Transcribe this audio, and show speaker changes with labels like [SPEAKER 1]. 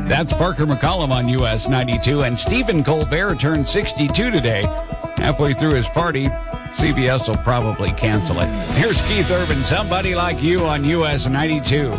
[SPEAKER 1] That's Parker McCollum on US 92. And Stephen Colbert turned 62 today. Halfway through his party, CBS will probably cancel it. Here's Keith Urban, Somebody Like You on US 92.